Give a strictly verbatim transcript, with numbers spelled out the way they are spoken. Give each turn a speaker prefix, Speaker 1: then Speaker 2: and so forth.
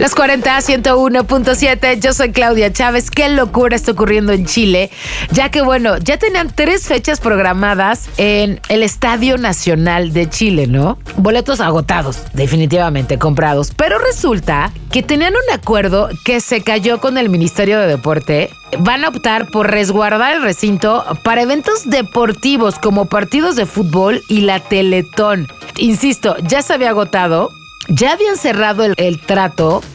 Speaker 1: Los cuarenta, ciento uno punto siete, yo soy Claudia Chávez. Qué locura está ocurriendo en Chile, ya que bueno, ya tenían tres fechas programadas en el Estadio Nacional de Chile, ¿no? Boletos agotados, definitivamente comprados, pero resulta que tenían un acuerdo que se cayó con el Ministerio de Deporte. Van a optar por resguardar el recinto para eventos deportivos como partidos de fútbol y la Teletón. Insisto, ya se había agotado. Ya habían cerrado el, el trato